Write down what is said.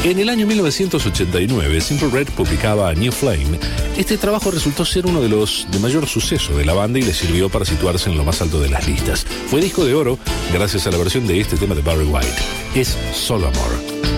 En el año 1989, Simple Red publicaba New Flame. Este trabajo resultó ser uno de los de mayor suceso de la banda y le sirvió para situarse en lo más alto de las listas. Fue disco de oro gracias a la versión de este tema de Barry White. Es Solo Amor.